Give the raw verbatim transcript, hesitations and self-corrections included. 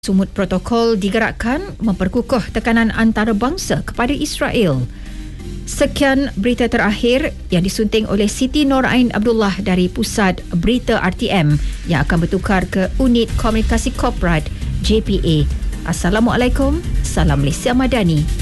Sumut protokol digerakkan memperkukuh tekanan antarabangsa kepada Israel. Sekian berita terakhir yang disunting oleh Siti Norain Abdullah dari Pusat Berita R T M yang akan bertukar ke Unit Komunikasi Korporat J P A. Assalamualaikum, salam Malaysia Madani.